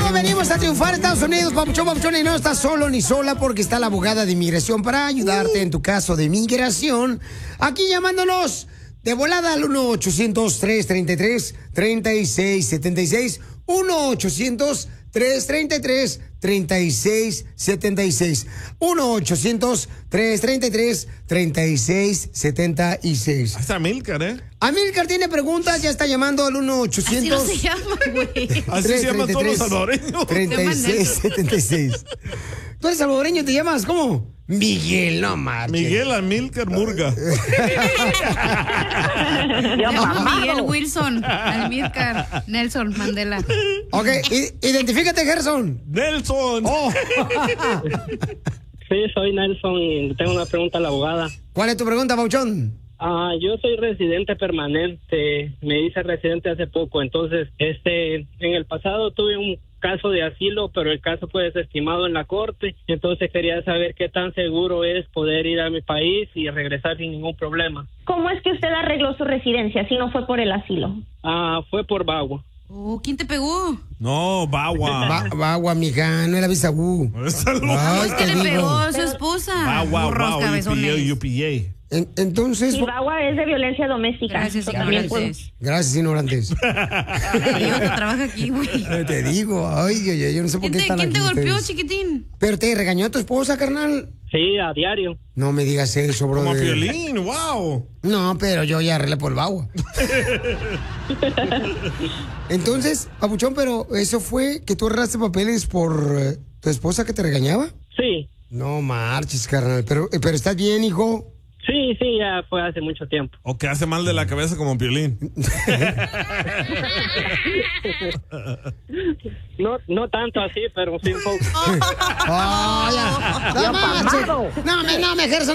Todos venimos a triunfar en Estados Unidos, papuchón, papuchón, y no estás solo ni sola porque está la abogada de inmigración para ayudarte en tu caso de inmigración. Aquí llamándonos de volada al 1-800-333-3676. 1-800-333-3676. 1-800-333-3676. Hasta Amílcar, ¿eh? Amílcar tiene preguntas, ya está llamando al 1-800. Así no se llama, güey. Así se llaman todos los salvadoreños. 3676. ¿Tú eres salvadoreño? ¿Te llamas? ¿Cómo? Miguel, no marches. Miguel Amílcar Murga. No, Miguel Wilson, Amílcar, Nelson Mandela. Ok, identifícate, Gerson. Nelson. Oh. Sí, soy Nelson y tengo una pregunta a la abogada. ¿Cuál es tu pregunta, Pauchón? Yo soy residente permanente, me hice residente hace poco, entonces en el pasado tuve un caso de asilo, pero el caso fue desestimado en la corte, entonces quería saber qué tan seguro es poder ir a mi país y regresar sin ningún problema. ¿Cómo es que usted arregló su residencia si no fue por el asilo? Fue por VAWA. Oh, ¿quién te pegó? No, Bagua. Bagua, mija, no era Bisagú. Ay, ¿qué le pegó su esposa? Bagua, UPA. Entonces... Y VAWA es de violencia doméstica. Gracias, ignorantes. Gracias, ignorantes. Trabaja aquí, güey. Te digo, yo no sé por qué están ¿Quién te aquí golpeó, ustedes. chiquitín? ¿Pero te regañó a tu esposa, carnal? Sí, a diario. No me digas eso, bro. Como Piolín, wow. No, pero yo ya arreglé por el Bagua. Entonces, papuchón, pero ¿eso fue que tú arreglaste papeles por tu esposa que te regañaba? Sí. No marches, carnal. Pero ¿estás bien, hijo? Sí, ya fue hace mucho tiempo. O que hace mal de la cabeza como Piolín. No tanto así, pero sí un poco. No me ejerzo.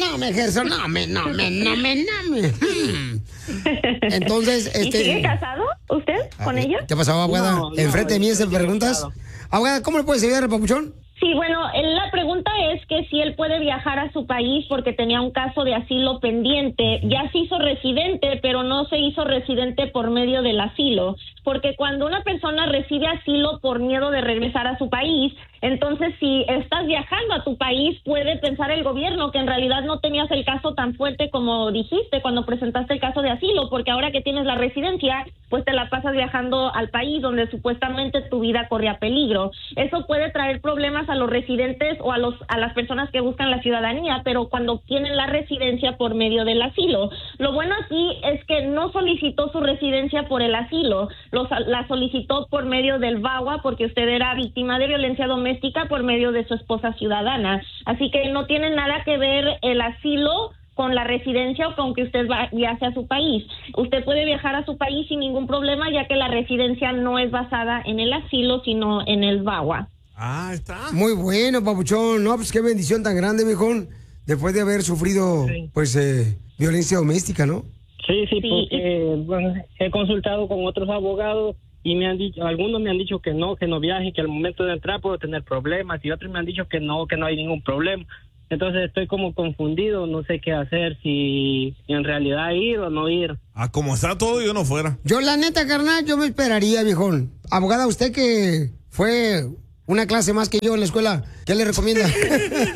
Entonces, ¿Y sigue casado usted con ella? ¿Qué pasó, abogada? No, Enfrente de mí se estoy preguntas. casado. Abogada, ¿cómo le puedes ayudar al papuchón? Sí, bueno, la pregunta es que si él puede viajar a su país porque tenía un caso de asilo pendiente. Ya se hizo residente, pero no se hizo residente por medio del asilo. Porque cuando una persona recibe asilo por miedo de regresar a su país, entonces si estás viajando a tu país, puede pensar el gobierno que en realidad no tenías el caso tan fuerte como dijiste cuando presentaste el caso de asilo, porque ahora que tienes la residencia, pues te la pasas viajando al país donde supuestamente tu vida corría peligro. Eso puede traer problemas a los residentes o a las personas que buscan la ciudadanía, pero cuando tienen la residencia por medio del asilo. Lo bueno aquí es que no solicitó su residencia por el asilo, la solicitó por medio del VAWA porque usted era víctima de violencia doméstica por medio de su esposa ciudadana. Así que no tiene nada que ver el asilo con la residencia o con que usted viaje a su país. Usted puede viajar a su país sin ningún problema, ya que la residencia no es basada en el asilo, sino en el VAWA. Está. Muy bueno, papuchón. No, pues qué bendición tan grande, viejón. Después de haber sufrido, violencia doméstica, ¿no? Sí, porque he consultado con otros abogados y algunos me han dicho que no viaje, que al momento de entrar puedo tener problemas, y otros me han dicho que no hay ningún problema. Entonces estoy como confundido, no sé qué hacer, si en realidad ir o no ir. Como está todo, yo no fuera. Yo, la neta, carnal, yo me esperaría, viejón. Abogada, usted que fue una clase más que yo en la escuela, ¿qué le recomienda? Es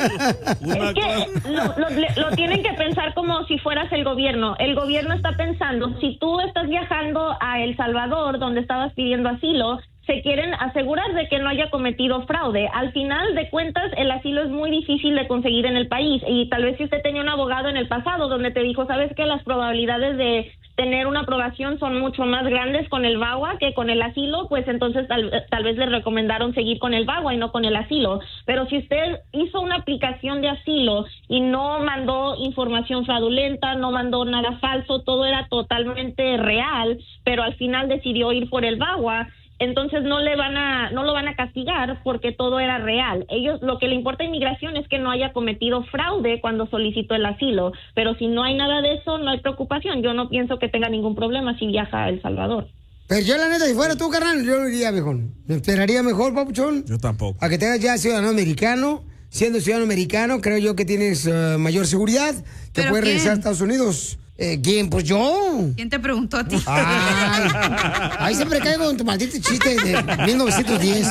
que lo tienen que pensar como si fueras el gobierno. El gobierno está pensando, si tú estás viajando a El Salvador, donde estabas pidiendo asilo, se quieren asegurar de que no haya cometido fraude. Al final de cuentas, el asilo es muy difícil de conseguir en el país, y tal vez si usted tenía un abogado en el pasado donde te dijo, ¿sabes qué? Las probabilidades de tener una aprobación son mucho más grandes con el VAWA que con el asilo, pues entonces tal vez le recomendaron seguir con el VAWA y no con el asilo. Pero si usted hizo una aplicación de asilo y no mandó información fraudulenta, no mandó nada falso, todo era totalmente real, pero al final decidió ir por el VAWA, entonces no lo van a castigar porque todo era real. Ellos, lo que le importa a inmigración es que no haya cometido fraude cuando solicitó el asilo, pero si no hay nada de eso, no hay preocupación. Yo no pienso que tenga ningún problema si viaja a El Salvador. Pero yo, la neta, si fuera tú, carnal, yo lo iría mejor. Me esperaría mejor, papuchón. Yo tampoco. A que tengas ya ciudadano americano. Siendo ciudadano americano, creo yo que tienes mayor seguridad, que puedes regresar a Estados Unidos. ¿Quién? Pues yo. ¿Quién te preguntó a ti? Ay, ahí siempre caigo en tu maldito chiste de 1910.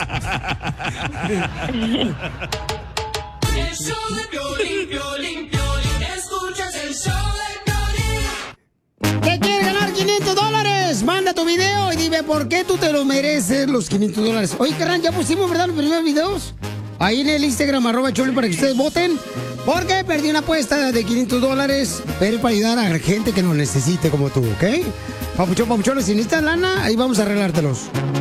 El show de Piolín, Piolín, Piolín. Escuchas el show de Piolín. ¿Qué quieres ganar? $500. Manda tu video y dime por qué tú te lo mereces los $500. Oye, carnal, ya pusimos, ¿verdad? Los primeros videos. Ahí en el Instagram, @Piolín, para que ustedes voten. Porque perdí una apuesta de $500, pero para ayudar a gente que lo necesite como tú, ¿ok? Papuchón, si necesitas lana, ahí vamos a arreglártelos.